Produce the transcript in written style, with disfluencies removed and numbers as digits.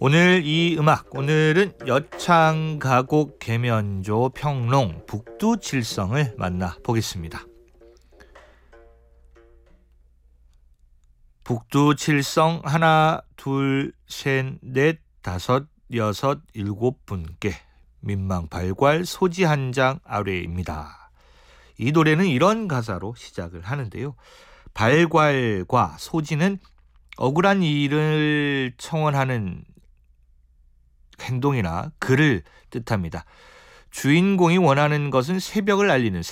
오늘 이 음악, 오늘은 여창가곡 계면조 평롱 북두칠성을 만나보겠습니다. 북두칠성 하나, 둘, 셋, 넷, 다섯, 여섯, 일곱 분께 민망발괄 소지 한 장 아래입니다. 이 노래는 이런 가사로 시작을 하는데요. 발괄과 소지는 억울한 일을 청원하는 행동이나 글을 뜻합니다. 주인공이 원하는 것은 새벽을 알리는